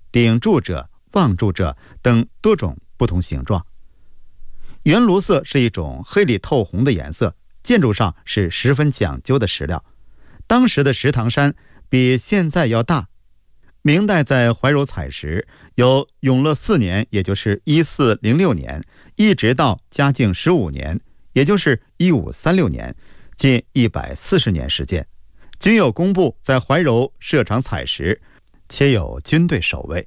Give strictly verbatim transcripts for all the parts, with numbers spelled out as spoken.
顶柱者、望柱者等多种不同形状。圆炉色是一种黑里透红的颜色，建筑上是十分讲究的石料。当时的石塘山比现在要大。明代在怀柔采石，由永乐四年，也就是一四零六年，一直到嘉靖十五年，也就是一五三六年，近一百四十年时间，均有工部在怀柔设场采石，且有军队守卫。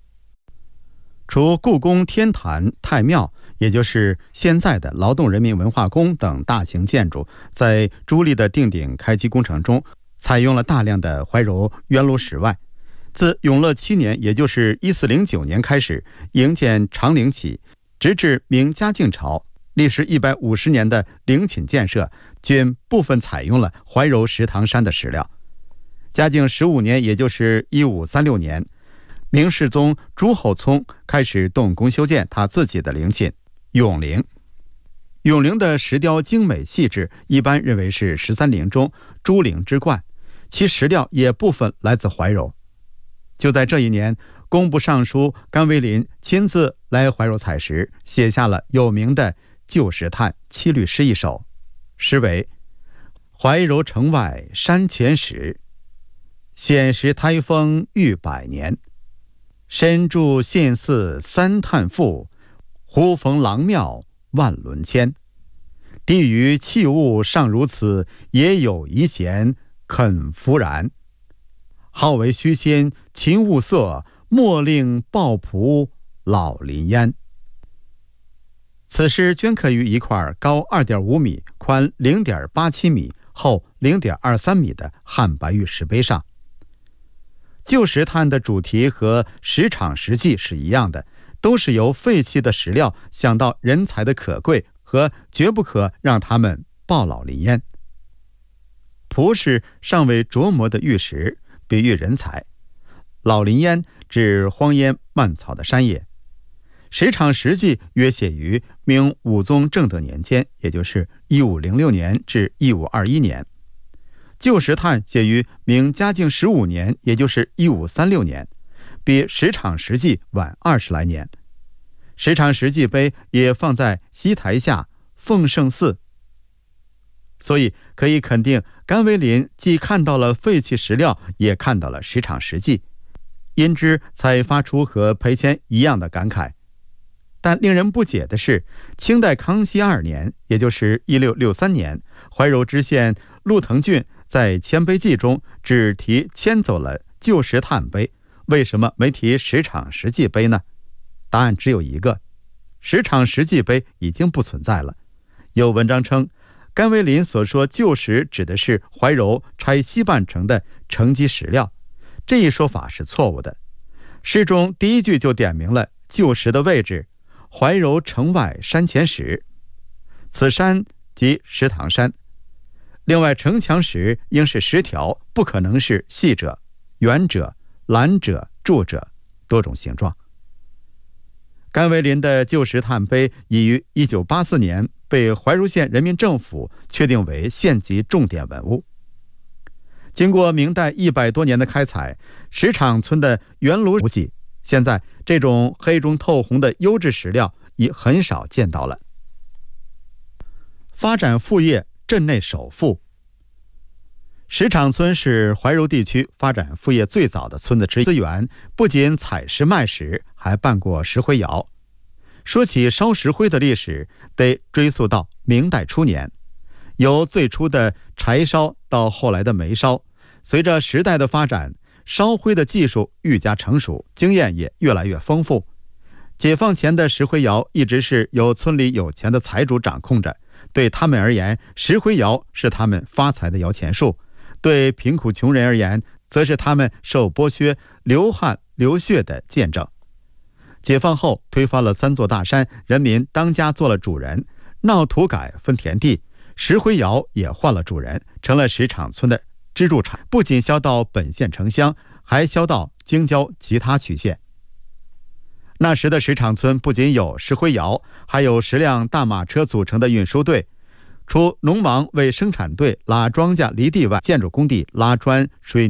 除故宫、天坛、太庙，也就是现在的劳动人民文化宫等大型建筑，在朱棣的定鼎开基工程中，采用了大量的怀柔圆炉石外，自永乐七年，也就是一四零九年开始营建长陵起，直至明嘉靖朝，历时一百五十年的陵寝建设，均部分采用了怀柔石塘山的石料。嘉靖十五年，也就是一五三六年，明世宗朱厚熜开始动工修建他自己的陵寝永陵。永陵的石雕精美细致，一般认为是十三陵中朱陵之冠，其石料也部分来自怀柔。就在这一年，工部尚书甘为林亲自来怀柔采石，写下了有名的《旧石炭七律诗一首，诗为：怀柔城外山前石，显石台风逾百年。身住信寺三探复，忽逢郎庙万轮迁。地于器物尚如此，也有遗贤肯弗然。好为虚仙勤物色，莫令抱仆老林烟。此诗镌刻于一块高 二点五米、宽 零点八七米、厚 零点二三米的汉白玉石碑上。旧石炭的主题和石场石记是一样的，都是由废弃的石料想到人才的可贵和绝不可让他们抱老林烟。仆是尚未琢磨的玉石，比喻人才；老林烟指荒烟蔓草的山野。石场石记约写于明武宗正德年间，也就是一五零六年至一五二一年。旧石炭写于明嘉靖十五年，也就是一五三六年，比石场石记晚二十来年。石场石记碑也放在西台下奉圣寺，所以可以肯定，甘为林既看到了废弃石料，也看到了石场石记，因之才发出和裴谦一样的感慨。但令人不解的是，清代康熙二年，也就是一六六三年，怀柔知县陆腾俊在迁碑记中只提迁走了旧石炭碑，为什么没提石场石记碑呢？答案只有一个：石场石记碑已经不存在了。有文章称，甘为林所说旧石指的是怀柔拆西半城的城基石料，这一说法是错误的。诗中第一句就点明了旧石的位置：怀柔城外山前石，此山即石塘山。另外，城墙石应是十条，不可能是细者、圆者、蓝者、柱者多种形状。甘为林的旧石炭碑已于一九八四年被怀柔县人民政府确定为县级重点文物。经过明代一百多年的开采，石场村的圆炉无迹，现在这种黑中透红的优质石料已很少见到了。发展副业，镇内首富。石场村是怀柔地区发展副业最早的村子之一，资源不仅采石卖石，还办过石灰窑。说起烧石灰的历史，得追溯到明代初年，由最初的柴烧到后来的煤烧，随着时代的发展，烧灰的技术愈加成熟，经验也越来越丰富。解放前的石灰窑一直是由村里有钱的财主掌控着，对他们而言，石灰窑是他们发财的摇钱树；对贫苦穷人而言，则是他们受剥削、流汗流血的见证。解放后推翻了三座大山，人民当家做了主人，闹土改分田地，石灰窑也换了主人，成了石场村的支柱产，不仅销到本县城乡，还销到京郊其他区县。那时的石场村不仅有石灰窑，还有十辆大马车组成的运输队，除农忙为生产队拉庄稼犁地外，建筑工地拉砖水